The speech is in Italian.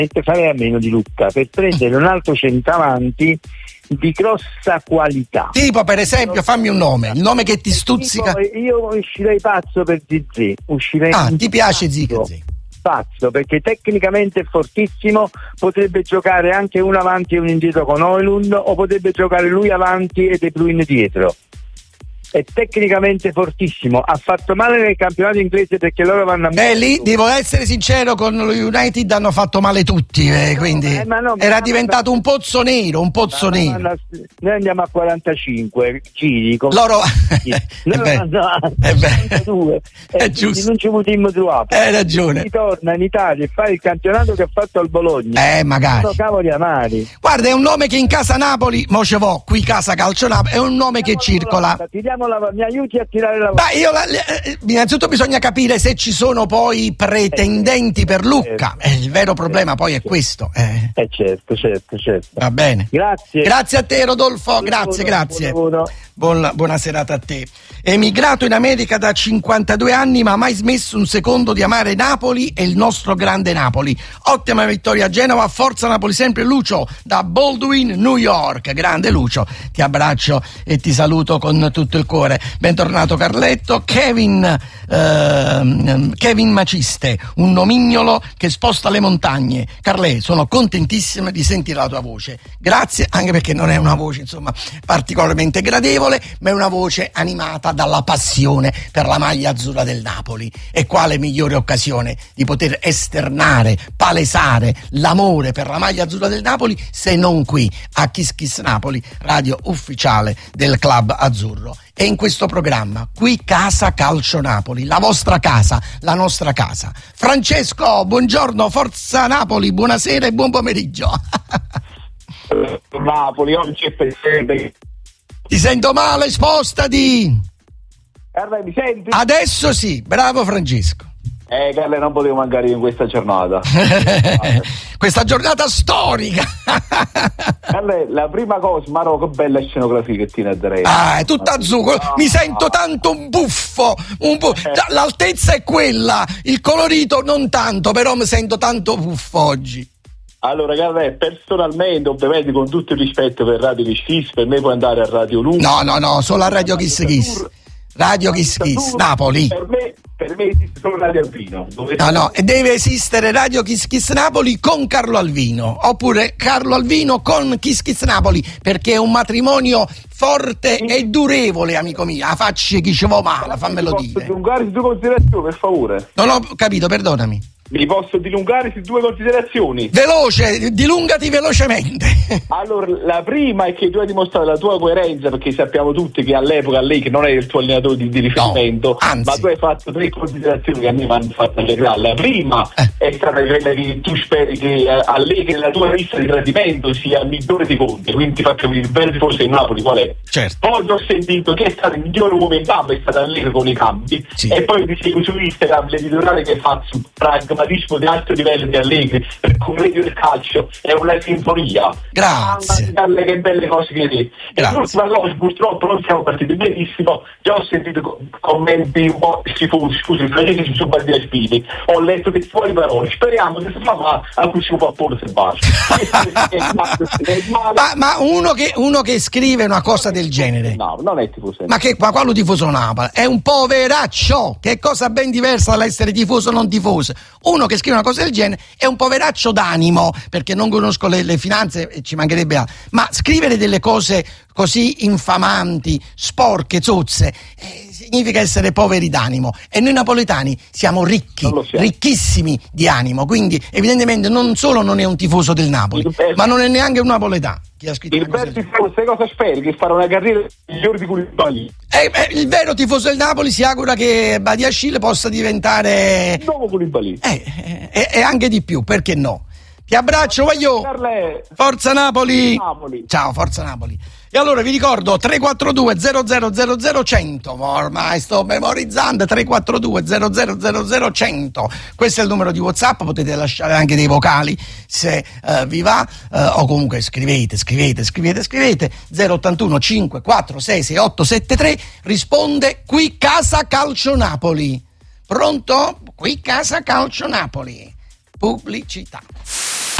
fare a meno di Lucca per prendere un altro centravanti di grossa qualità. Tipo, per esempio, fammi un nome, il nome che ti stuzzica. Io uscirei pazzo per Zizé. Ti piace Zizé? Pazzo, perché tecnicamente è fortissimo, potrebbe giocare anche uno avanti e uno indietro con Højlund, o potrebbe giocare lui avanti e De Bruyne dietro. È tecnicamente fortissimo, ha fatto male nel campionato inglese perché loro vanno a... lì devo essere sincero, con lo United hanno fatto male tutti, quindi era diventato un pozzo nero, Noi andiamo a 45 giri con loro è 42 è giusto, non ci potremmo trovare. Hai ragione. Ritorna in Italia e fa il campionato che ha fatto al Bologna, magari sono cavoli amari. Guarda, è un nome che in casa Napoli, mo ce vo, qui casa Calcio Napoli, è un nome che circola. Mi aiuti a tirare la innanzitutto bisogna capire se ci sono poi pretendenti per Lucca. Il vero problema poi è questo. Certo. Va bene. Grazie a te, Rodolfo. Grazie. Buona serata a te. Emigrato in America da 52 anni, ma mai smesso un secondo di amare Napoli e il nostro grande Napoli. Ottima vittoria a Genova, forza Napoli sempre. Lucio da Baldwin, New York. Grande Lucio, ti abbraccio e ti saluto con tutto il cuore. Bentornato Carletto. Kevin Maciste, un nomignolo che sposta le montagne. Carlè, sono contentissimo di sentire la tua voce. Grazie, anche perché non è una voce particolarmente gradevole, ma è una voce animata dalla passione per la maglia azzurra del Napoli. E quale migliore occasione di poter esternare, palesare l'amore per la maglia azzurra del Napoli se non qui a Kiss Kiss Napoli, radio ufficiale del club azzurro. E in questo programma, qui Casa Calcio Napoli, la vostra casa, la nostra casa. Francesco, buongiorno, forza Napoli, buonasera e buon pomeriggio. Napoli oggi è per sempre. Ti sento male, spostati. Mi senti? Adesso sì, bravo Francesco. Carle, non potevo mancare in questa giornata. Questa giornata storica. Carle, la prima cosa, Maro, che bella scenografia che tiene a Drey. È tutta azzurro. Mi sento tanto un buffo. L'altezza è quella, il colorito non tanto, però mi sento tanto buffo oggi. Allora, Carle, personalmente, ovviamente, con tutto il rispetto per Radio Kiss Kiss, per me puoi andare a Radio Lunga. No, solo a Radio Kiss Kiss. Radio Kiss Kiss, Napoli. Per me esiste solo Radio Alvino. No, e deve esistere Radio Kiss Kiss Napoli con Carlo Alvino, oppure Carlo Alvino con Kiss Kiss Napoli, perché è un matrimonio forte e durevole, amico mio. A faccia chi ci va male, fammelo dire. Posso dilungare su due considerazioni, per favore? Non ho capito, perdonami. Mi posso dilungare su due considerazioni? Veloce, dilungati velocemente. Allora, la prima è che tu hai dimostrato la tua coerenza, perché sappiamo tutti che all'epoca lei, che non è il tuo allenatore di riferimento, ma tu hai fatto tre considerazioni che a me mi hanno fatto allegrare. La prima è stata quella che tu speri che a lei, che nella tua lista di tradimento sia il migliore di Conte, quindi ti fa capire il vero tifoso di Napoli qual è. Certo. Poi ho sentito che è stato il migliore uomo in campo, è stato Allegri con i cambi, e poi ti seguo su Instagram l'editoriale che fa su pragmatismo di alto livello di Allegri, per commedio del calcio è una sinfonia. Grazie. Che belle cose che hai detto. E l'ultima cosa, purtroppo non siamo partiti benissimo, già ho sentito commenti un po' schifosi, scusi, francesi su Bandiera Spini, ho letto che fuori parole, speriamo che si fa a cui si può porre se basta. Ma uno che scrive una cosa del genere, no, non è tifoso, ma quale tifoso Napoli? È un poveraccio, che è cosa ben diversa dall'essere tifoso o non tifoso. Uno che scrive una cosa del genere è un poveraccio d'animo, perché non conosco le finanze e ci mancherebbe altro, ma scrivere delle cose così infamanti, sporche, zozze, significa essere poveri d'animo, e noi napoletani siamo ricchi, ricchissimi di animo, quindi evidentemente non solo non è un tifoso del Napoli, ma non è neanche un napoletano. Chi ha scritto il vero tifoso, sai cosa speri? Che farà una carriera migliore di Koulibaly. Il vero tifoso del Napoli si augura che Badiashile possa diventare il nuovo Koulibaly, e anche di più, perché no? Ti abbraccio, voglio. Forza Napoli. Ciao, forza Napoli. E allora vi ricordo 342 0000 100, ormai sto memorizzando, 342 0000 100, questo è il numero di WhatsApp, potete lasciare anche dei vocali se vi va, o comunque scrivete 081 546 6873, risponde qui Casa Calcio Napoli. Pronto? Qui Casa Calcio Napoli. Pubblicità.